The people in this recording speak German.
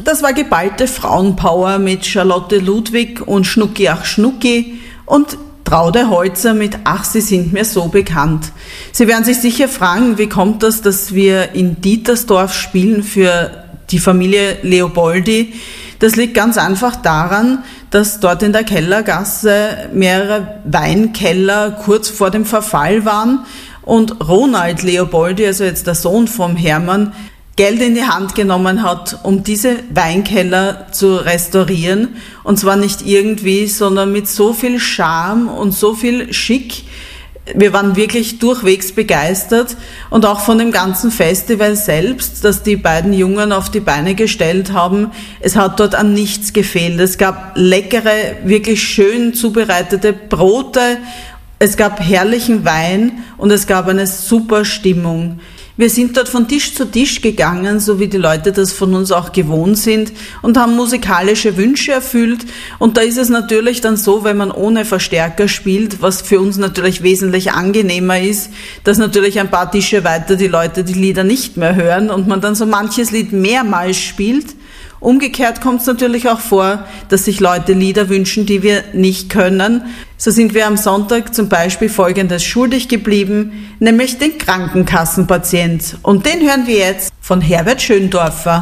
das war geballte Frauenpower mit Charlotte Ludwig und Schnucki ach Schnucki und Traude Holzer mit Ach, sie sind mir so bekannt. Sie werden sich sicher fragen, wie kommt das, dass wir in Dietersdorf spielen für die Familie Leopoldi? Das liegt ganz einfach daran, dass dort in der Kellergasse mehrere Weinkeller kurz vor dem Verfall waren und Ronald Leopoldi, also jetzt der Sohn vom Hermann, Geld in die Hand genommen hat, um diese Weinkeller zu restaurieren. Und zwar nicht irgendwie, sondern mit so viel Charme und so viel Schick. Wir waren wirklich durchwegs begeistert und auch von dem ganzen Festival selbst, das die beiden Jungen auf die Beine gestellt haben. Es hat dort an nichts gefehlt. Es gab leckere, wirklich schön zubereitete Brote, es gab herrlichen Wein und es gab eine super Stimmung. Wir sind dort von Tisch zu Tisch gegangen, so wie die Leute das von uns auch gewohnt sind, und haben musikalische Wünsche erfüllt. Und da ist es natürlich dann so, wenn man ohne Verstärker spielt, was für uns natürlich wesentlich angenehmer ist, dass natürlich ein paar Tische weiter die Leute die Lieder nicht mehr hören und man dann so manches Lied mehrmals spielt. Umgekehrt kommt es natürlich auch vor, dass sich Leute Lieder wünschen, die wir nicht können. So sind wir am Sonntag zum Beispiel Folgendes schuldig geblieben, nämlich den Krankenkassenpatient. Und den hören wir jetzt von Herbert Schöndorfer.